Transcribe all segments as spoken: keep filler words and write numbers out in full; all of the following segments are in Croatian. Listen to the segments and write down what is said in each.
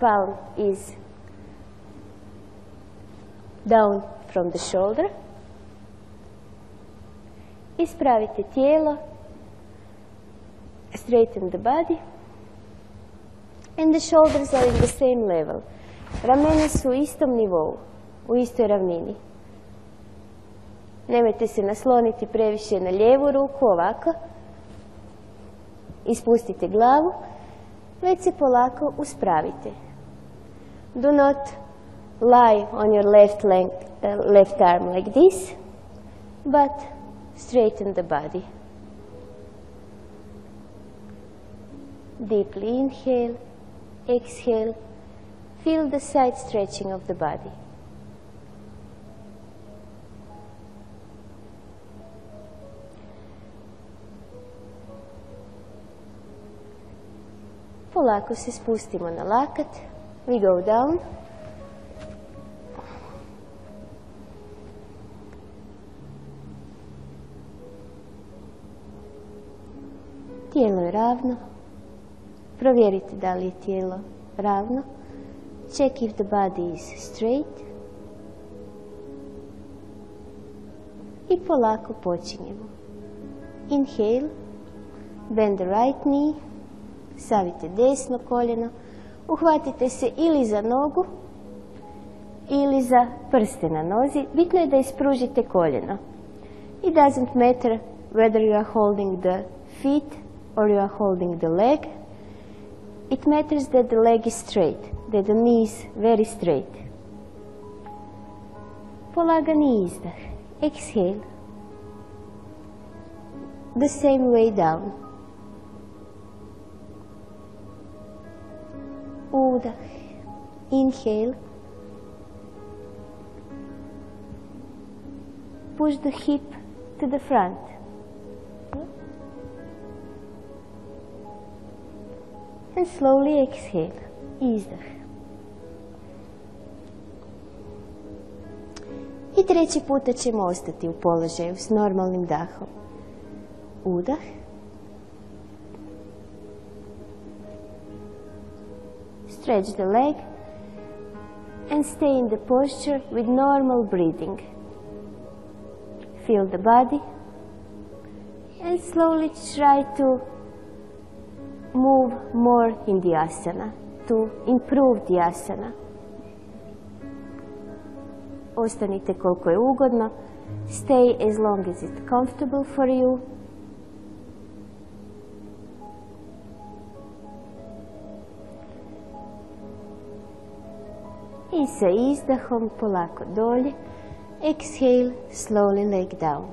palm is down from the shoulder. Ispravite tijelo, straighten the body, and the shoulders are in the same level. Ramena su u istom nivou, u istoj ravnini. Nemojte se nasloniti previše na lijevu ruku, ovako. Ispustite glavu, već se polako uspravite. Do not lie on your left leg, uh, left arm like this, but straighten the body. Deeply inhale, exhale, feel the side stretching of the body. Polako se spustimo na lakat. We go down. Tijelo je ravno. Provjerite da li je tijelo ravno. Check if the body is straight. I polako počinjemo. Inhale. Bend the right knee. Savite desno koljeno. Uhvatite se ili za nogu ili za prste na nozi. Bitno je da ispružite koljeno. It doesn't matter whether you are holding the feet or you are holding the leg. It matters that the leg is straight, that the knee is very straight. Polagani izdah. Exhale. The same way down. Udah. Inhale. Push the hip to the front. And slowly exhale. Izdah. I treći puta ćemo ostati u položaju s normalnim dahom. Udah. Stretch the leg and stay in the posture with normal breathing. Feel the body and slowly try to move more in the asana, to improve the asana. Ostanite koliko je ugodno. Stay as long as it's comfortable for you. I sa izdahom polako dolje. Exhale, slowly leg down.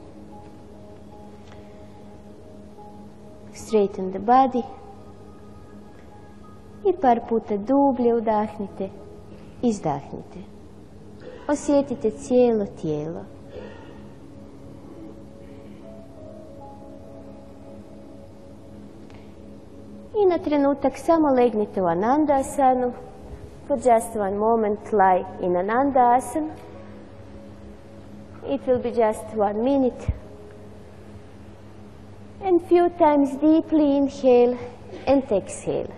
Straighten the body. I par puta dublje udahnite, izdahnite. Osjetite cijelo tijelo. I na trenutak samo legnite u Anandasanu. For just one moment lie in Anandasana. It will be just one minute. And few times deeply inhale and exhale.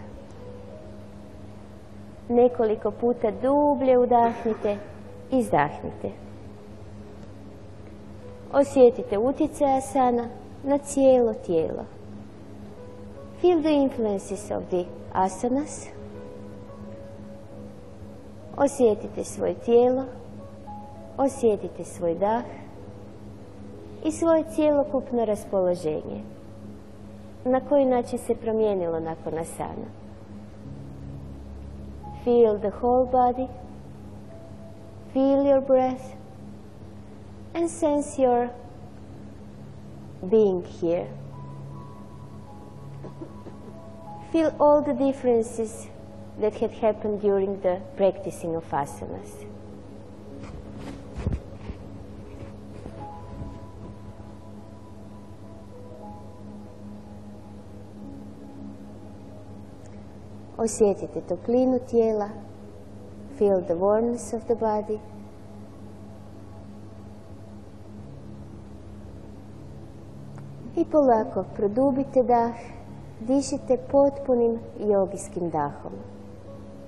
Nekoliko puta dublje udahnite, izdahnite. Osjetite utjecaj asana na cijelo tijelo. Feel the influences of the asanas. Osjetite svoje tijelo, osjetite svoj dah i svoje cjelokupno raspoloženje. Na koji način se promijenilo nakon asana. Feel the whole body, feel your breath and sense your being here. Feel all the differences that had happened during the practicing of asanas. Osjetite toplinu tijela, feel the warmth of the body. I polako produbite dah, dišite potpunim jogijskim dahom.